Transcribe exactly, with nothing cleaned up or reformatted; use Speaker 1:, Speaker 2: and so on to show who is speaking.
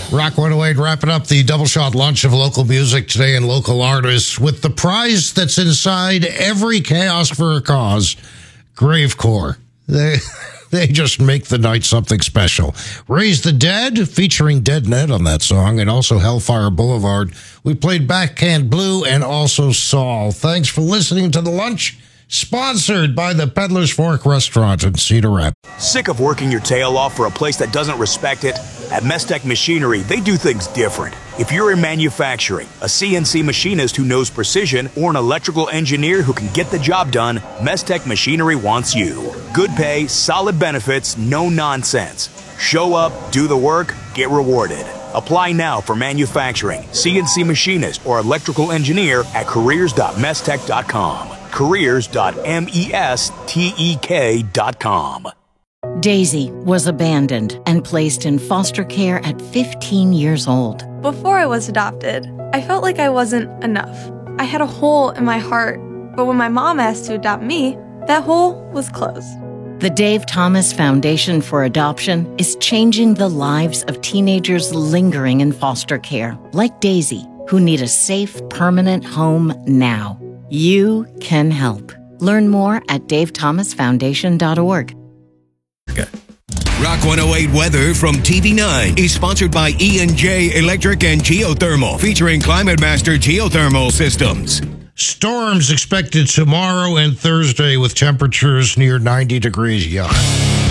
Speaker 1: Rock one oh eight wrapping up the double shot lunch of local music today and local artists with the prize that's inside every Chaos for a Cause, Gravecore. They they just make the night something special. Raise the Dead, featuring Dead Ned on that song, and also Hellfire Boulevard. We played Backhand Blue and also Saul. Thanks for listening to The Lunch, sponsored by the Peddler's Fork Restaurant in Cedar Rapids.
Speaker 2: Sick of working your tail off for a place that doesn't respect it? At Mestec Machinery, they do things different. If you're in manufacturing, a C N C machinist who knows precision, or an electrical engineer who can get the job done, Mestec Machinery wants you. Good pay, solid benefits, no nonsense. Show up, do the work, get rewarded. Apply now for manufacturing, C N C machinist, or electrical engineer at careers dot mestec dot com. careers dot mestec dot com.
Speaker 3: Daisy was abandoned and placed in foster care at fifteen years old.
Speaker 4: Before I was adopted, I felt like I wasn't enough. I had a hole in my heart, but when my mom asked to adopt me, that hole was closed.
Speaker 3: The Dave Thomas Foundation for Adoption is changing the lives of teenagers lingering in foster care, like Daisy, who need a safe, permanent home now. You can help. Learn more at dave thomas foundation dot org.
Speaker 5: Rock one oh eight weather from T V nine is sponsored by E and J Electric and Geothermal, featuring Climate Master Geothermal Systems.
Speaker 1: Storms expected tomorrow and Thursday with temperatures near ninety degrees. Yuck.